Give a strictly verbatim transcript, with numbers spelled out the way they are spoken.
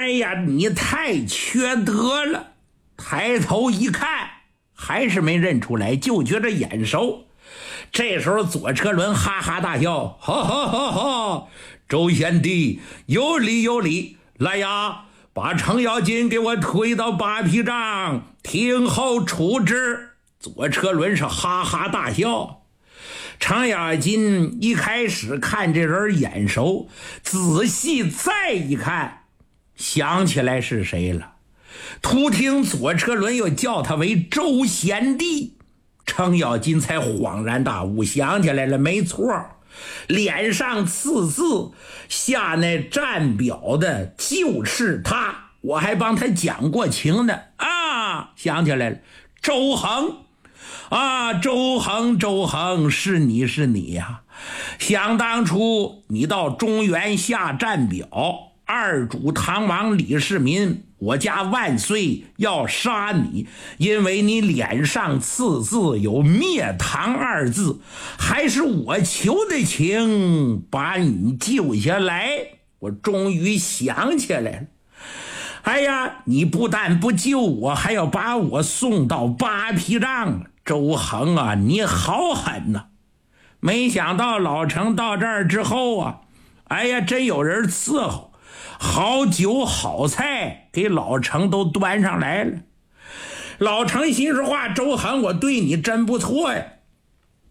哎呀，你太缺德了！抬头一看，还是没认出来，就觉着眼熟。这时候左车轮哈哈大笑，哈哈哈哈！周贤弟有理有理，来呀，把程咬金给我推到八匹帐，听候处置。左车轮是哈哈大笑。程咬金一开始看这人眼熟，仔细再一看，想起来是谁了。突听左车轮又叫他为周贤弟，程咬金才恍然大悟，想起来了，没错，脸上刺字下那站表的就是他，我还帮他讲过情呢啊！想起来了，周恒啊，周恒，周恒，是你是你呀、啊！想当初你到中原下站表，二主唐王李世民，我家万岁要杀你，因为你脸上刺字有灭唐二字，还是我求的情把你救下来。我终于想起来了，哎呀，你不但不救我，还要把我送到八匹帐。周恒啊，你好狠呐、啊！没想到老程到这儿之后啊，哎呀，真有人伺候，好酒好菜给老程都端上来了。老程心说话，周恒我对你真不错呀，